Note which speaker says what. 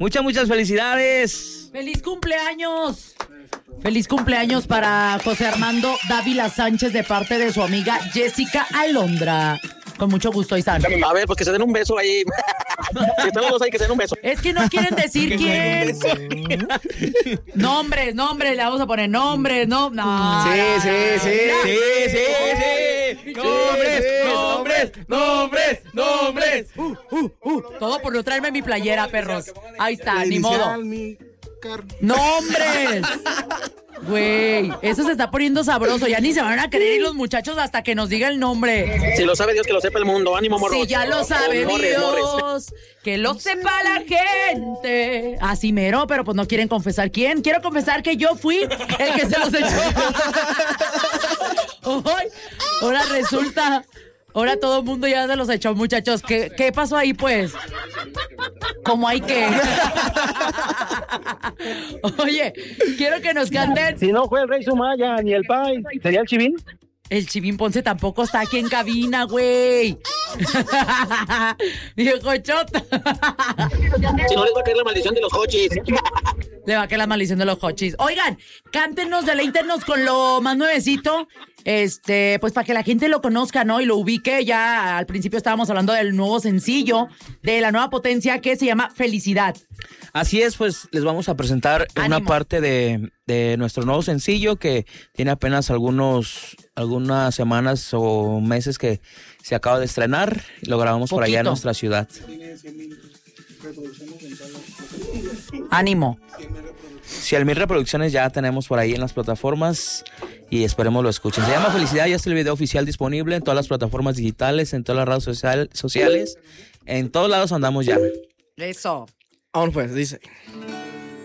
Speaker 1: Muchas felicidades.
Speaker 2: ¡Feliz cumpleaños! Feliz cumpleaños para José Armando Dávila Sánchez de parte de su amiga Jessica Alondra. Con mucho gusto, Isan.
Speaker 3: A ver, pues que se den un beso ahí. Que están los dos ahí, que se den un beso.
Speaker 2: Es que no quieren decir quién. Nombres, le vamos a poner nombres, no.
Speaker 1: Sí. Nombres.
Speaker 2: Todo por no traerme mi playera, perros. Ahí está, ni modo. ¡Nombres! Güey, eso se está poniendo sabroso. Ya ni se van a querer ir los muchachos hasta que nos diga el nombre.
Speaker 3: Si lo sabe Dios, que lo sepa el mundo. Ánimo, morros.
Speaker 2: Si ya lo sabe Dios, que lo sepa la gente. Así mero, pero pues no quieren confesar quién. Quiero confesar que yo fui el que se los echó. Ahora resulta... Ahora todo el mundo ya se los echó, muchachos. ¿Qué pasó ahí, pues? ¿Cómo hay que? Oye, quiero que nos canten.
Speaker 3: Si no fue el Rey Sumaya ni el Pai, ¿sería el Chivín?
Speaker 2: El Chivín Ponce tampoco está aquí en cabina, güey. Viejo chota.
Speaker 3: Si no, les va a caer la maldición de los hochis.
Speaker 2: Le va a caer la maldición de los hochis. Oigan, cántenos, deleítenos con lo más nuevecito. Pues para que la gente lo conozca, ¿no? Y lo ubique. Ya al principio estábamos hablando del nuevo sencillo, de la nueva potencia que se llama Felicidad.
Speaker 1: Así es, pues les vamos a presentar una parte de nuestro nuevo sencillo que tiene apenas algunas semanas o meses que se acaba de estrenar. Lo grabamos por allá en nuestra ciudad.
Speaker 2: Ánimo.
Speaker 1: 100,000 reproducciones ya tenemos por ahí en las plataformas y esperemos lo escuchen. Se llama Felicidad, ya está el video oficial disponible en todas las plataformas digitales, en todas las redes sociales. En todos lados andamos ya.
Speaker 2: Eso.
Speaker 4: Aún pues, dice.